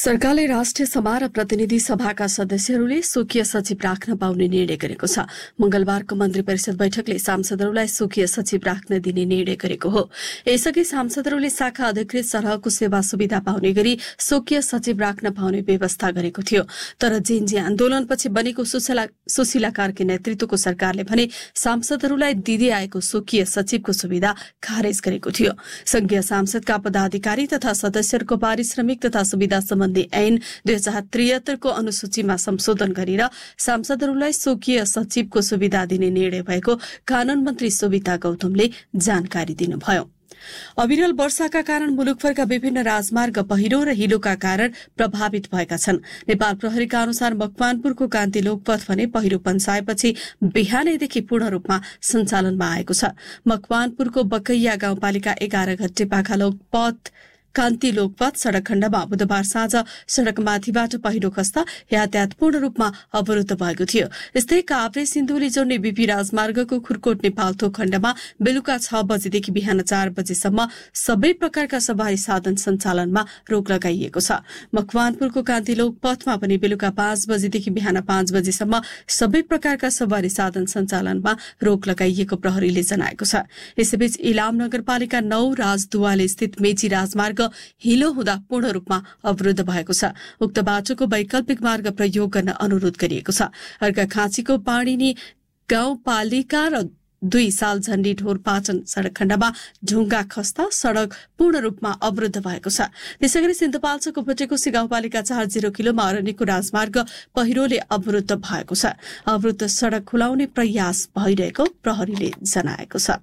सरकारले राष्ट्रिय सभा र प्रतिनिधि सभाका सदस्यहरूले स्वकीय सचिव राख्न पाउने निर्णय गरेको छ। मंगलबारको मन्त्री परिषद बैठकले सांसदहरूलाई स्वकीय सचिव राख्न दिने निर्णय गरेको हो। यसअघि सांसदहरूले शाखा अधिकृत सरहको सेवा सुविधा पाउने गरी स्वकीय सचिव राख्न पाउने व्यवस्था गरेको थियो। तर जेएनजी आन्दोलनपछि बनेको सुशीला कार्की नेतृत्वको सरकारले भने सांसदहरूलाई दिँदै आएको स्वकीय सचिवको सुविधा खारेज गरेको थियो। संघीय सांसदका पदाधिकारी तथा सदस्यहरूको पारिश्रमिक तथा सुविधा सम्बन्धी ऐन 2073 को अनुसूचीमा संशोधन गरेर सांसदहरूलाई स्वकीय सचिवको सुविधा दिने निर्णय भएको कानून मन्त्री सोभिता गौतमले जानकारी दिनुभयो। अविरल वर्षाका कारण मुलुकभरका विभिन्न राजमार्ग पहिरो र हिलोका कारण प्रभावित भएका छन्। नेपाल प्रहरीका अनुसार मकवानपुरको कान्ति लोकपथ भने पहिरो पन्साएपछि बिहानैदेखि पूर्ण रूपमा सञ्चालनमा आएको छ। मकवानपुरको बकैया गाउँपालिका 11 घट्टे पाखा लोकपथ कान्ति लोकपथ सड़क खण्डमा बुधबार साँझ सड़कमाथिबाट पहिरो खस्दा यातायात पूर्ण रूपमा अवरुद्ध भएको थियो। यस्तै काभ्रे सिन्धुली जोड्ने बीपी राजमार्गको खुरकोट नेपालथोक खण्डमा बेलुका 6 बजेदेखि बिहान 4 बजेसम्म सबै प्रकारका सवारी साधन सञ्चालनमा रोक लगाइएको छ। मकवानपुरको कान्ति लोकपथमा पनि बेलुका 5 बजेदेखि बिहान 5 बजेसम्म सबै प्रकारका सवारी साधन सञ्चालनमा रोक लगाइएको प्रहरीले जनाएको छ। यसैबीच इलाम नगरपालिका 9 राजदुवाले स्थित मेची राजमार्ग हिलो हुँदा पूर्ण रूपमा अवरुद्ध भएको छ। उक्त बाटोको वैकल्पिक मार्ग प्रयोग गर्न अनुरोध गरिएको छ। अर्घाखाँचीको पाणिनी गाउँपालिका र 2 साल झण्डी ढोर पाचन सड़क खण्डमा ढुङ्गा खस्दा सड़क पूर्ण रूपमा अवरुद्ध भएको छ। त्यसैगरी सिन्धुपाल्चोको भटेकोसी गाउँपालिका 40 किलोमा अरण्यको राजमार्ग पहिरोले अवरुद्ध भएको छ। अवरुद्ध सड़क खुलाउने प्रयास भइरहेको प्रहरीले जनाएको छ।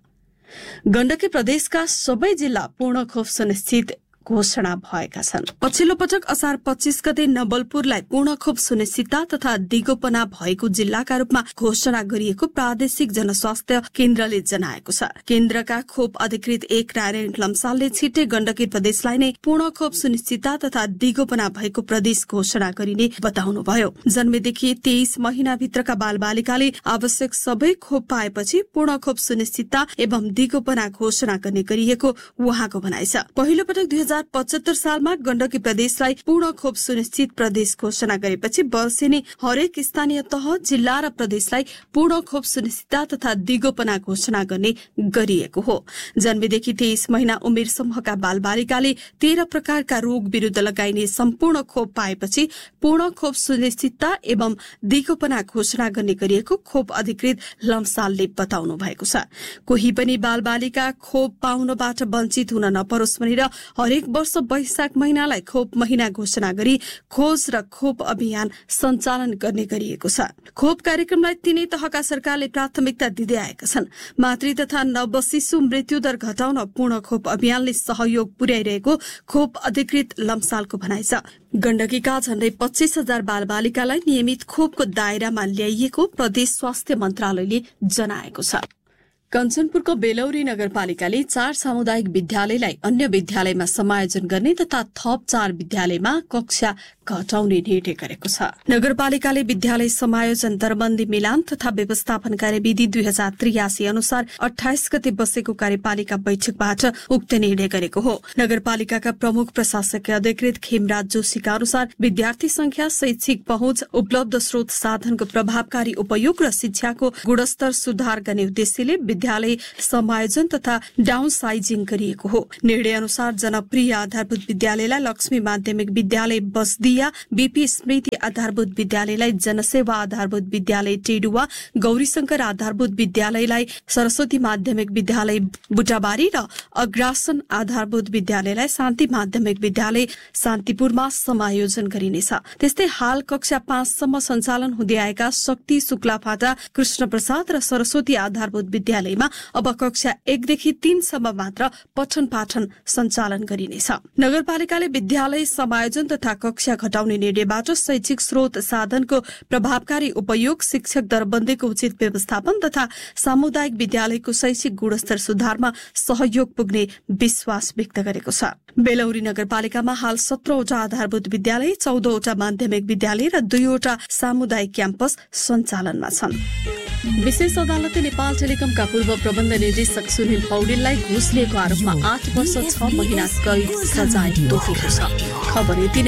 गण्डकी प्रदेशका सबै जिल्ला पूर्ण खोप सुनिश्चित घोषणा भएका छन्। पछिल्लो पटक असार 25 गते नवलपुरलाई पूर्ण खोप सुनिश्चितता तथा दिगोपना भएको जिल्लाका रूपमा घोषणा गरिएको प्रादेशिक जनस्वास्थ्य केन्द्रले जनाएको छ। केन्द्रका खोप अधिकृत 1 नारायण लम्सालले छिट्टै गण्डकी प्रदेशलाई नै पूर्ण खोप सुनिश्चितता तथा दिगोपना भएको प्रदेश घोषणा गरिने बताउनुभयो। जन्मेदेखि 23 महिनाभित्रका बालबालिकाले आवश्यक सबै खोप पाएपछि पूर्ण खोप सुनिश्चितता एवं दिगोपना घोषणा गर्ने गरिएको उहाँको भनाइ छ। पहिलो पटक 2075 सालमा गण्डकी प्रदेशलाई पूर्ण खोप सुनिश्चित प्रदेश घोषणा गरेपछि वर्षेनी हरेक स्थानीय तह जिल्ला र प्रदेशलाई पूर्ण खोप सुनिश्चितता तथा दिगोपना घोषणा गर्ने गरिएको हो। जन्मेदेखि 23 महिना उमेर समूहका बालबालिकाले 13 प्रकारका रोग विरूद्ध लगाइने सम्पूर्ण खोप पाएपछि पूर्ण खोप सुनिश्चितता एवं दिगोपना घोषणा गर्ने गरिएको खोप अधिकृत लम्सालले बताउनु भएको छ। कोही पनि बालबालिका खोप पाउनबाट वञ्चित हुन नपरोस् भनेर हरेक वर्ष वैशाख महिनालाई खोप महिना घोषणा गरी खोज र खोप अभियान सञ्चालन गर्ने गरिएको छ। खोप कार्यक्रमलाई 3 तहका सरकारले प्राथमिकता दिँदै आएका छन्। मातृ तथा नवशिशु मृत्युदर घटाउन पूर्ण खोप अभियानले सहयोग पुर्याइरहेको खोप अधिकृत लम्सालको भनाइ छ। गण्डकीका झण्डै 25,000 बालबालिकालाई नियमित खोपको दायरामा ल्याइएको प्रदेश स्वास्थ्य मन्त्रालयले जनाएको छ। कञ्चनपुरको बेलौरी नगरपालिकाले 4 सामुदायिक विद्यालयलाई अन्य विद्यालयमा समायोजन गर्ने तथा थप 4 विद्यालयमा कक्षा घटाउने निर्णय गरेको छ। नगरपालिकाले विद्यालय समायोजन दरबन्दी मिलान तथा व्यवस्थापन कार्यविधि 2083 अनुसार 28 गते बसेको कार्यपालिका बैठकबाट उक्त निर्णय गरेको हो। नगरपालिकाका प्रमुख प्रशासकीय अधिकृत खेमराज जोशीका अनुसार विद्यार्थी संख्या, शैक्षिक पहुँच, उपलब्ध स्रोत साधनको प्रभावकारी उपयोग र शिक्षाको गुणस्तर सुधार गर्ने उद्देश्यले विद्यालय समायोजन तथा डाउन साइजिङ गरिएको हो। निर्णय अनुसार जनप्रिय आधारभूत विद्यालयलाई लक्ष्मी माध्यमिक विद्यालय बसदिया, बीपी स्मृति आधारभूत विद्यालयलाई जनसेवा आधारभूत विद्यालय टेडुवा, गौरीशंकर आधारभूत विद्यालयलाई सरस्वती माध्यमिक विद्यालय बुटाबारी र अग्रासन आधारभूत विद्यालयलाई शान्ति माध्यमिक विद्यालय शान्तिपुरमा समायोजन गरिनेछ। त्यस्तै हाल कक्षा 5 सम्म सञ्चालन हुँदै आएका शक्ति शुक्लाफाटा, कृष्ण प्रसाद र सरस्वती आधारभूत विद्यालयमा अब कक्षा 1 देखि 3 सम्म मात्र पठन पाठन सञ्चालन गरिनेछ। नगरपालिकाले विद्यालय समायोजन तथा कक्षा घटाउने निर्णयबाट शैक्षिक स्रोत साधनको प्रभावकारी उपयोग, शिक्षक दरबन्दीको उचित व्यवस्थापन तथा सामुदायिक विद्यालयको शैक्षिक गुणस्तर सुधारमा सहयोग पुग्ने विश्वास व्यक्त गरेको छ। बेलौरी नगरपालिकामा हाल 17 वटा आधारभूत विद्यालय, 14 वटा माध्यमिक विद्यालय र 2 वटा सामुदायिक क्याम्पस सञ्चालनमा छन्। विशेष अदालतले नेपाल टेलिकमका पूर्व प्रबन्ध निर्देशक सुनिल पौडेललाई घुस लिएको आरोपमा 8 वर्ष 6 महिना कैद सजाय तोकेको छ। खबर यति नै।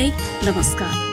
नमस्कार।